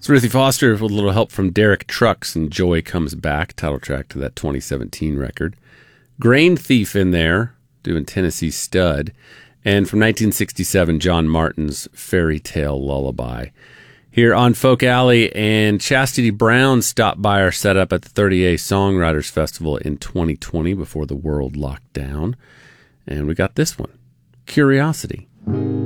It's Ruthie Foster with a little help from Derek Trucks and Joy Comes Back, title track to that 2017 record. Grain Thief in there, doing Tennessee Stud. And from 1967, John Martin's Fairy Tale Lullaby. Here on Folk Alley, and Chastity Brown stopped by our setup at the 30A Songwriters Festival in 2020 before the world locked down. And we got this one, Curiosity.